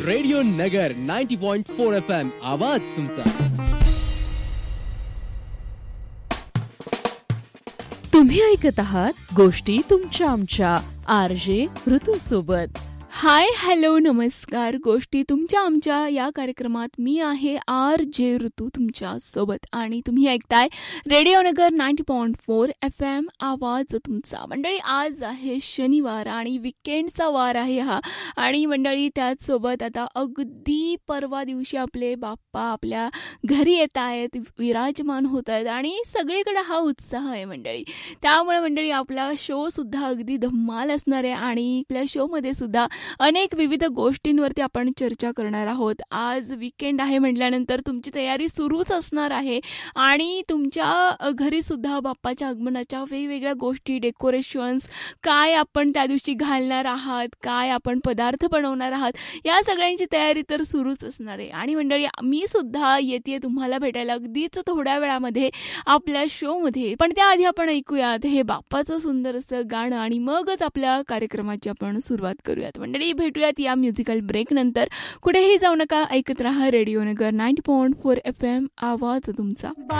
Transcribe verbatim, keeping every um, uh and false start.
Radio नगर ninety point four F M आवाज तुमचा. तुम्ही ऐकत आहात गोष्टी तुमच्या आमच्या आर जे ऋतू सोबत. हाय हॅलो नमस्कार. गोष्टी तुमच्या आमच्या या कार्यक्रमात मी आहे आर जे ऋतू तुमच्या सोबत आणि तुम्ही ऐकताय रेडिओ नगर ninety point four F M आवाज तुमचा. मंडळी आज आहे शनिवार आणि विकेंडचा वार आहे हा. आणि मंडळी त्याचसोबत आता अगदी परवा दिवशी आपले बाप्पा आपल्या घरी येत आहेत, विराजमान होत आहेत आणि सगळीकडे हा उत्साह आहे मंडळी. त्यामुळे मंडळी आपला शो सुद्धा अगदी धम्माल असणार आहे आणि आपल्या शोमध्ये सुद्धा अनेक विविध गोष्टींवरती आपण चर्चा करणार आहोत. आज वीकेंड आहे म्हटल्यानंतर तुमची तयारी सुरूच असणार आहे आणि तुमच्या घरी सुद्धा बाप्पाच्या आगमनाच्या वेगवेगळ्या गोष्टी, डेकोरेशन्स, काय आपण त्या दिवशी घालणार आहात, काय आपण पदार्थ बनवणार आहात, या सगळ्यांची तयारी तर सुरूच असणार आहे. आणि मंडळी मी सुद्धा येते तुम्हाला भेटायला अगदीच थोड्या वेळामध्ये आपल्या शोमध्ये. पण त्याआधी आपण ऐकूयात हे बाप्पाचं सुंदर असं गाणं आणि मगच आपल्या कार्यक्रमाची आपण सुरुवात करूयात. मंडळी भेटूयात या म्युझिकल ब्रेक नंतर. कुठेही जाऊ नका, ऐकत राहा रेडिओ नगर ninety point four F M आवाज तुमचा.